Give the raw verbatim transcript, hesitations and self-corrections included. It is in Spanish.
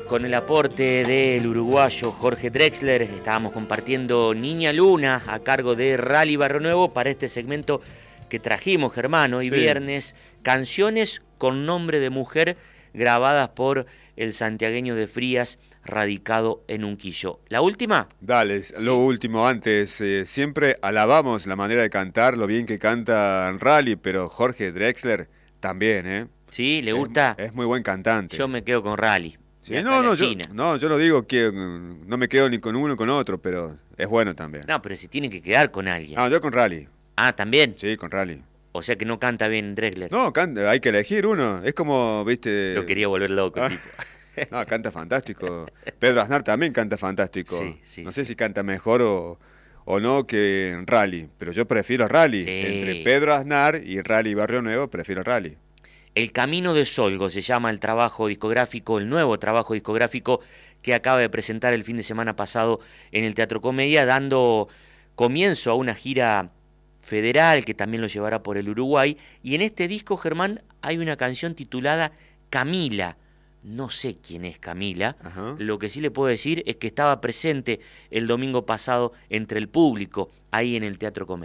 con el aporte del uruguayo Jorge Drexler. Estábamos compartiendo Niña Luna a cargo de Rally Barrio Nuevo para este segmento que trajimos, Germán, hoy sí. Viernes, canciones con nombre de mujer grabadas por el santiagueño de Frías, radicado en Unquillo. ¿La última? Dale, sí. Lo último antes. Eh, siempre alabamos la manera de cantar, lo bien que canta en Rally, pero Jorge Drexler también, ¿eh? Sí, ¿le gusta? Es, es muy buen cantante. Yo me quedo con Rally. Sí, no, no yo, no, yo lo digo que no me quedo ni con uno ni con otro, pero es bueno también. No, pero se tiene que quedar con alguien. No, yo con Rally. Ah, ¿también? Sí, con Rally. O sea que no canta bien Drexler. No, canta, hay que elegir uno. Es como, viste... Lo quería volver loco, ah, tipo. No, canta fantástico. Pedro Aznar también canta fantástico. Sí, sí, no sé sí. si canta mejor o, o no que Rally, pero yo prefiero Rally. Sí. Entre Pedro Aznar y Rally Barrio Nuevo, prefiero Rally. El Camino de Solgo se llama el trabajo discográfico, el nuevo trabajo discográfico que acaba de presentar el fin de semana pasado en el Teatro Comedia, dando comienzo a una gira federal que también lo llevará por el Uruguay. Y en este disco, Germán, hay una canción titulada Camila. No sé quién es Camila. Ajá. Lo que sí le puedo decir es que estaba presente el domingo pasado entre el público ahí en el Teatro Comedia.